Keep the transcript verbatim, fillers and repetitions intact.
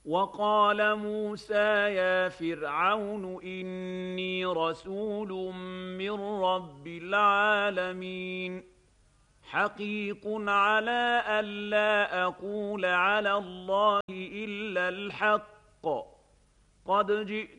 وقال موسى يا فرعون إني رسول من رب العالمين حقيق على ألا أقول على الله إلا الحق قد جئت